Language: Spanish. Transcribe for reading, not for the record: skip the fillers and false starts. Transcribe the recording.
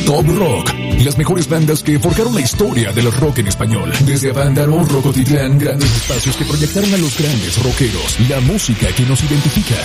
Top Rock. Las mejores bandas que forjaron la historia del rock en español. Desde Avándaro, Rocotitlán, grandes espacios que proyectaron a los grandes rockeros. La música que nos identifica.